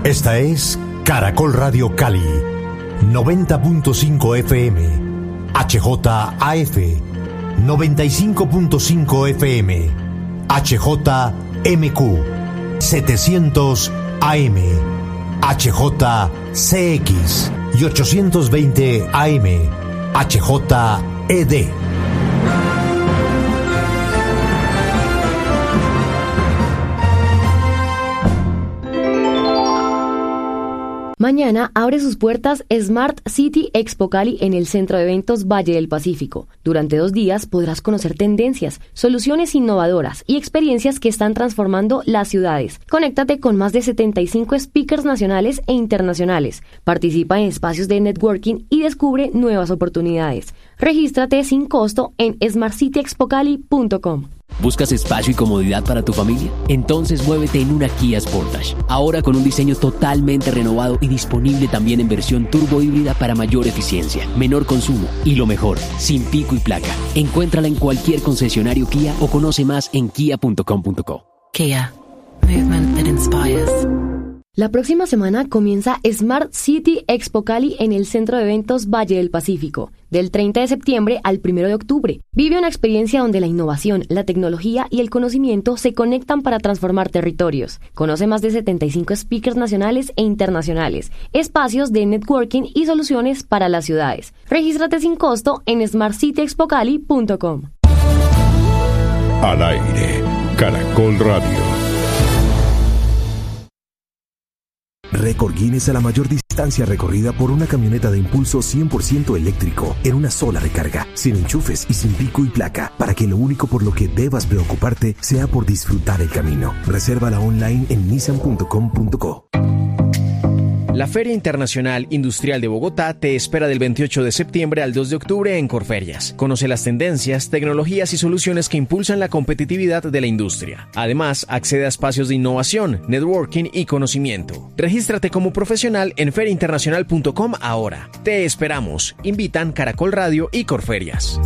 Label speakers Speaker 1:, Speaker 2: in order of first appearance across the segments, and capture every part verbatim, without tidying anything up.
Speaker 1: Esta es Caracol Radio Cali, noventa punto cinco F M, H J A F, noventa y cinco punto cinco F M, H J M Q, setecientos A M, H J C X y ochocientos veinte A M, H J E D.
Speaker 2: Mañana abre sus puertas Smart City Expo Cali en el Centro de Eventos Valle del Pacífico. Durante dos días podrás conocer tendencias, soluciones innovadoras y experiencias que están transformando las ciudades. Conéctate con más de setenta y cinco speakers nacionales e internacionales. Participa en espacios de networking y descubre nuevas oportunidades. Regístrate sin costo en smart city expo cali punto com.
Speaker 3: ¿Buscas espacio y comodidad para tu familia? Entonces muévete en una Kia Sportage. Ahora con un diseño totalmente renovado y disponible también en versión turbo híbrida para mayor eficiencia, menor consumo y lo mejor, sin pico y placa. Encuéntrala en cualquier concesionario Kia o conoce más en kia punto com punto co.
Speaker 4: Kia. Movement that inspires.
Speaker 2: La próxima semana comienza Smart City Expo Cali en el Centro de Eventos Valle del Pacífico, del treinta de septiembre al primero de octubre. Vive una experiencia donde la innovación, la tecnología y el conocimiento se conectan para transformar territorios. Conoce más de setenta y cinco speakers nacionales e internacionales, espacios de networking y soluciones para las ciudades. Regístrate sin costo en smart city expo cali punto com.
Speaker 5: Al aire, Caracol Radio.
Speaker 6: Récord Guinness a la mayor distancia recorrida por una camioneta de impulso cien por ciento eléctrico en una sola recarga, sin enchufes y sin pico y placa, para que lo único por lo que debas preocuparte sea por disfrutar el camino. Resérvala online en nissan punto com punto co.
Speaker 7: La Feria Internacional Industrial de Bogotá te espera del veintiocho de septiembre al dos de octubre en Corferias. Conoce las tendencias, tecnologías y soluciones que impulsan la competitividad de la industria. Además, accede a espacios de innovación, networking y conocimiento. Regístrate como profesional en feria internacional punto com ahora. Te esperamos. Invitan Caracol Radio y Corferias.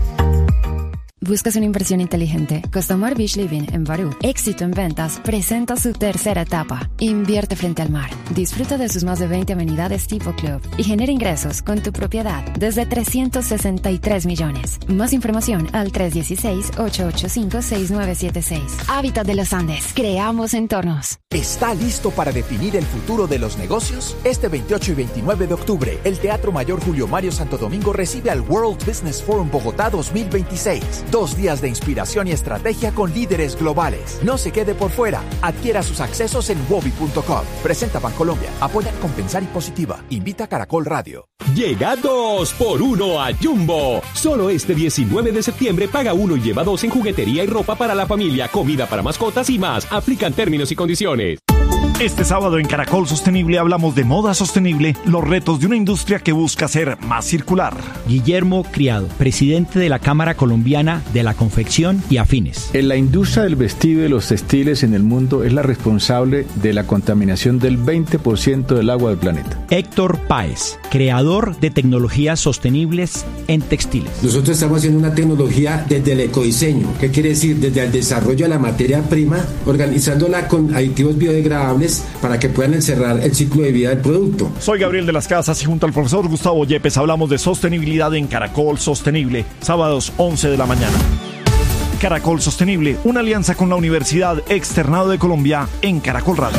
Speaker 4: ¿Buscas una inversión inteligente? Costamar Beach Living en Barú, éxito en ventas, presenta su tercera etapa. Invierte frente al mar. Disfruta de sus más de veinte amenidades tipo club y genera ingresos con tu propiedad desde trescientos sesenta y tres millones. Más información al tres uno seis, ocho ocho cinco, seis nueve siete seis. Hábitat de los Andes. Creamos entornos.
Speaker 8: ¿Está listo para definir el futuro de los negocios? Este veintiocho y veintinueve de octubre, el Teatro Mayor Julio Mario Santo Domingo recibe al World Business Forum Bogotá dos mil veintiséis. Dos días de inspiración y estrategia con líderes globales. No se quede por fuera. Adquiera sus accesos en wobi punto com. Presenta Bancolombia. Apoya Compensar y Positiva. Invita Caracol Radio.
Speaker 9: Llega dos por uno a Jumbo. Solo este diecinueve de septiembre paga uno y lleva dos en juguetería y ropa para la familia, comida para mascotas y más. Aplican términos y condiciones.
Speaker 10: Este sábado en Caracol Sostenible hablamos de moda sostenible, los retos de una industria que busca ser más circular.
Speaker 11: Guillermo Criado, presidente de la Cámara Colombiana de la Confección y Afines.
Speaker 12: En la industria del vestido y de los textiles en el mundo es la responsable de la contaminación del veinte por ciento del agua del planeta.
Speaker 11: Héctor Páez, creador de tecnologías sostenibles en textiles.
Speaker 13: Nosotros estamos haciendo una tecnología desde el ecodiseño. ¿Qué quiere decir? Desde el desarrollo de la materia prima, organizándola con aditivos biodegradables para que puedan encerrar el ciclo de vida del producto.
Speaker 10: Soy Gabriel de las Casas y junto al profesor Gustavo Yepes hablamos de sostenibilidad en Caracol Sostenible, sábados once de la mañana. Caracol Sostenible, una alianza con la Universidad Externado de Colombia en Caracol Radio.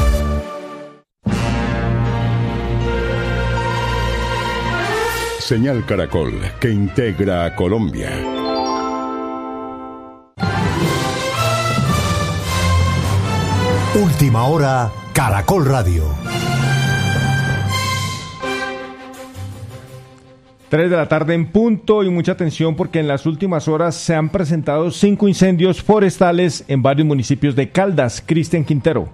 Speaker 5: Señal Caracol, que integra a Colombia.
Speaker 1: Última hora, Caracol Radio.
Speaker 14: tres de la tarde en punto y mucha atención porque en las últimas horas se han presentado cinco incendios forestales en varios municipios de Caldas. Cristian Quintero.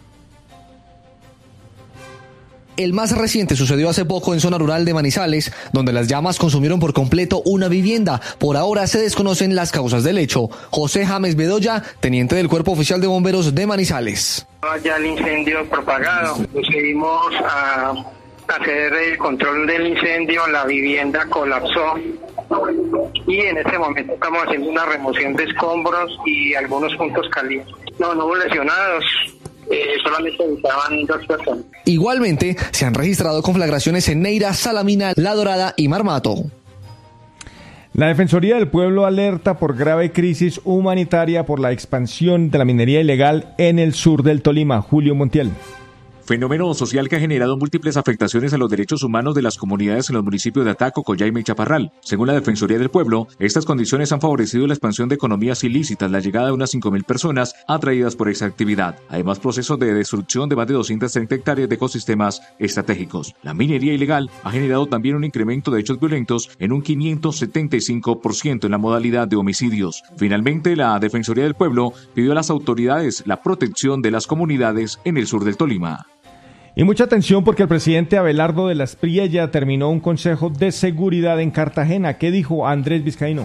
Speaker 15: El más reciente sucedió hace poco en zona rural de Manizales, donde las llamas consumieron por completo una vivienda. Por ahora se desconocen las causas del hecho. José James Bedoya, teniente del Cuerpo Oficial de Bomberos de Manizales.
Speaker 16: Ya el incendio propagado, procedimos a hacer el control del incendio, la vivienda colapsó y en este momento estamos haciendo una remoción de escombros y algunos puntos calientes. No, no hubo lesionados. Eh, solamente solamente estaban dos personas.
Speaker 15: Igualmente, se han registrado conflagraciones en Neira, Salamina, La Dorada y Marmato.
Speaker 14: La Defensoría del Pueblo alerta por grave crisis humanitaria por la expansión de la minería ilegal en el sur del Tolima. Julio Montiel.
Speaker 17: Fenómeno social que ha generado múltiples afectaciones a los derechos humanos de las comunidades en los municipios de Ataco, Coyaima y Chaparral. Según la Defensoría del Pueblo, estas condiciones han favorecido la expansión de economías ilícitas, la llegada de unas cinco mil personas atraídas por esa actividad. Además, procesos de destrucción de más de doscientas treinta hectáreas de ecosistemas estratégicos. La minería ilegal ha generado también un incremento de hechos violentos en un quinientos setenta y cinco por ciento en la modalidad de homicidios. Finalmente, la Defensoría del Pueblo pidió a las autoridades la protección de las comunidades en el sur del Tolima.
Speaker 14: Y mucha atención porque el presidente Abelardo de la Espriella terminó un consejo de seguridad en Cartagena. ¿Qué dijo Andrés Vizcaíno?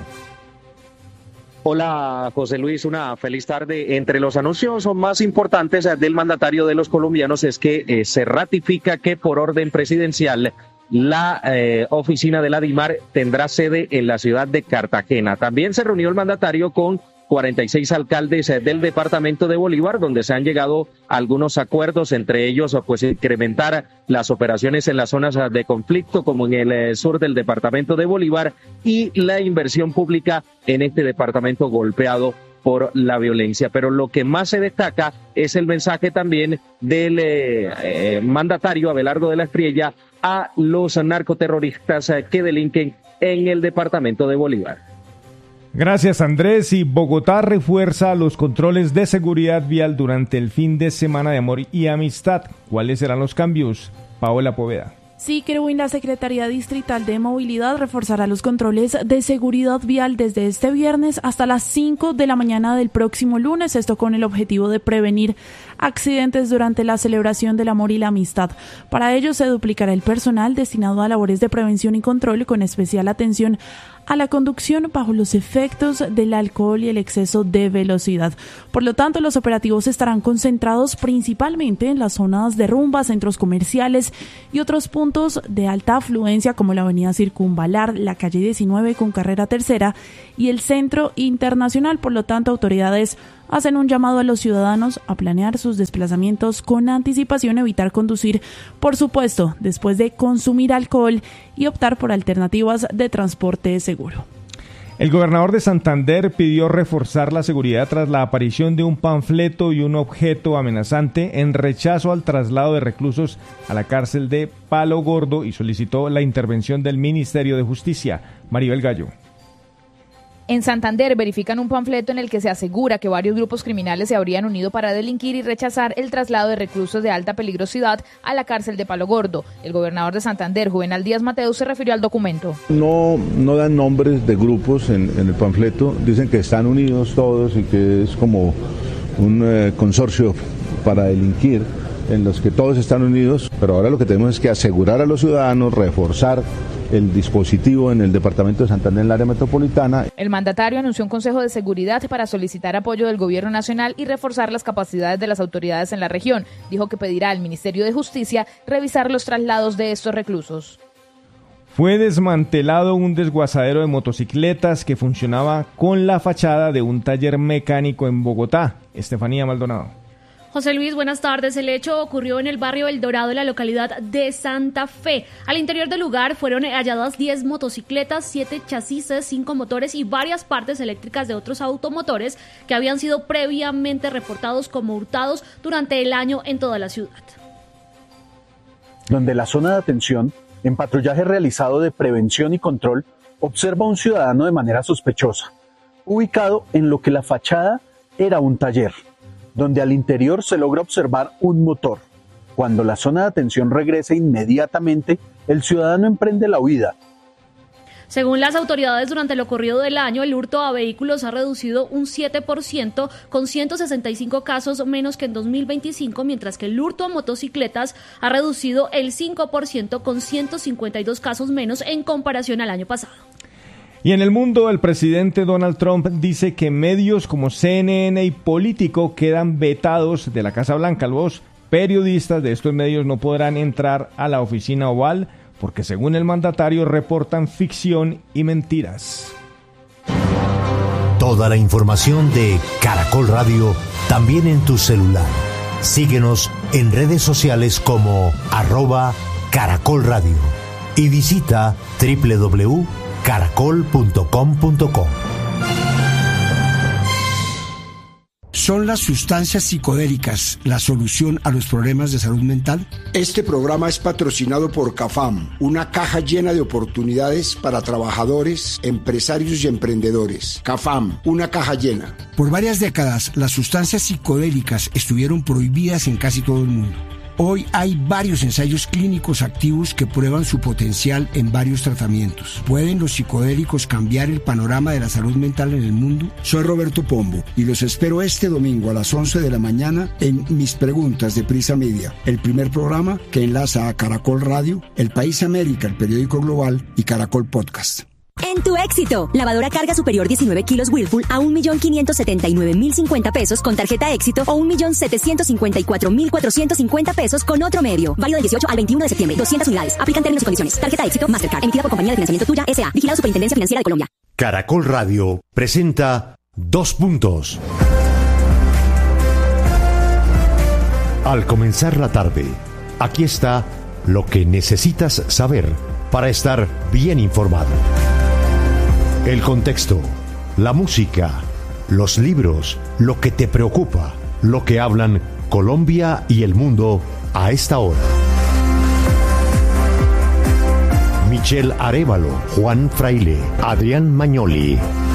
Speaker 18: Hola José Luis, una feliz tarde. Entre los anuncios más importantes del mandatario de los colombianos es que eh, se ratifica que por orden presidencial la eh, oficina de la DIMAR tendrá sede en la ciudad de Cartagena. También se reunió el mandatario con cuarenta y seis alcaldes del departamento de Bolívar, donde se han llegado a algunos acuerdos, entre ellos pues incrementar las operaciones en las zonas de conflicto, como en el sur del departamento de Bolívar, y la inversión pública en este departamento golpeado por la violencia. Pero lo que más se destaca es el mensaje también del eh, eh, mandatario Abelardo de la Espriella a los narcoterroristas eh, que delinquen en el departamento de Bolívar.
Speaker 14: Gracias, Andrés. Y Bogotá refuerza los controles de seguridad vial durante el fin de semana de amor y amistad. ¿Cuáles serán los cambios? Paola Poveda.
Speaker 19: Sí, Kerwin, la Secretaría Distrital de Movilidad reforzará los controles de seguridad vial desde este viernes hasta las cinco de la mañana del próximo lunes, esto con el objetivo de prevenir accidentes durante la celebración del amor y la amistad. Para ello se duplicará el personal destinado a labores de prevención y control, con especial atención a la conducción bajo los efectos del alcohol y el exceso de velocidad. Por lo tanto, los operativos estarán concentrados principalmente en las zonas de rumba, centros comerciales y otros puntos de alta afluencia como la avenida Circunvalar, la calle diecinueve con carrera tercera y el Centro Internacional. Por lo tanto, autoridades hacen un llamado a los ciudadanos a planear sus desplazamientos con anticipación, evitar conducir, por supuesto, después de consumir alcohol y optar por alternativas de transporte seguro.
Speaker 14: El gobernador de Santander pidió reforzar la seguridad tras la aparición de un panfleto y un objeto amenazante en rechazo al traslado de reclusos a la cárcel de Palo Gordo y solicitó la intervención del Ministerio de Justicia. Maribel Gallo.
Speaker 20: En Santander verifican un panfleto en el que se asegura que varios grupos criminales se habrían unido para delinquir y rechazar el traslado de reclusos de alta peligrosidad a la cárcel de Palo Gordo. El gobernador de Santander, Juvenal Díaz Mateus, se refirió al documento.
Speaker 21: No, no dan nombres de grupos en, en el panfleto, dicen que están unidos todos y que es como un eh, consorcio para delinquir, en los que todos están unidos, pero ahora lo que tenemos es que asegurar a los ciudadanos, reforzar el dispositivo en el departamento de Santander, en el área metropolitana.
Speaker 20: El mandatario anunció un consejo de seguridad para solicitar apoyo del gobierno nacional y reforzar las capacidades de las autoridades en la región. Dijo que pedirá al Ministerio de Justicia revisar los traslados de estos reclusos.
Speaker 14: Fue desmantelado un desguazadero de motocicletas que funcionaba con la fachada de un taller mecánico en Bogotá. Estefanía Maldonado.
Speaker 22: José Luis, buenas tardes. El hecho ocurrió en el barrio El Dorado de la localidad de Santa Fe. Al interior del lugar fueron halladas diez motocicletas, siete chasis, cinco motores y varias partes eléctricas de otros automotores que habían sido previamente reportados como hurtados durante el año en toda la ciudad.
Speaker 23: Donde la zona de atención, en patrullaje realizado de prevención y control, observa a un ciudadano de manera sospechosa, ubicado en lo que la fachada era un taller, donde al interior se logra observar un motor. Cuando la zona de atención regresa inmediatamente, el ciudadano emprende la huida.
Speaker 22: Según las autoridades, durante lo corrido del año, el hurto a vehículos ha reducido un siete por ciento, con ciento sesenta y cinco casos menos que en dos mil veinticinco, mientras que el hurto a motocicletas ha reducido el cinco por ciento, con ciento cincuenta y dos casos menos en comparación al año pasado.
Speaker 14: Y en el mundo, el presidente Donald Trump dice que medios como C N N y Político quedan vetados de la Casa Blanca. Los periodistas de estos medios no podrán entrar a la oficina oval porque, según el mandatario, reportan ficción y mentiras.
Speaker 1: Toda la información de Caracol Radio también en tu celular. Síguenos en redes sociales como arroba Caracol Radio y visita doble u doble u doble u punto caracol punto com punto co.
Speaker 2: ¿Son las sustancias psicodélicas la solución a los problemas de salud mental?
Speaker 3: Este programa es patrocinado por CAFAM, una caja llena de oportunidades para trabajadores, empresarios y emprendedores. CAFAM, una caja llena.
Speaker 2: Por varias décadas, las sustancias psicodélicas estuvieron prohibidas en casi todo el mundo. Hoy hay varios ensayos clínicos activos que prueban su potencial en varios tratamientos. ¿Pueden los psicodélicos cambiar el panorama de la salud mental en el mundo?
Speaker 3: Soy Roberto Pombo y los espero este domingo a las once de la mañana en Mis Preguntas de Prisa Media, el primer programa que enlaza a Caracol Radio, El País América, el periódico global y Caracol Podcast.
Speaker 6: En tu éxito, lavadora carga superior diecinueve kilos Whirlpool a un millón quinientos setenta y nueve mil cincuenta pesos con tarjeta éxito o un millón setecientos cincuenta y cuatro mil cuatrocientos cincuenta pesos con otro medio. Válido del dieciocho al veintiuno de septiembre. doscientas unidades. Aplican términos y condiciones. Tarjeta éxito Mastercard. Emitida por Compañía de Financiamiento Tuya S A. Vigilado Superintendencia Financiera de Colombia.
Speaker 1: Caracol Radio presenta Dos Puntos. Al comenzar la tarde, aquí está lo que necesitas saber para estar bien informado. El contexto, la música, los libros, lo que te preocupa, lo que hablan Colombia y el mundo a esta hora. Michelle Arévalo, Juan Fraile, Adrián Magnoli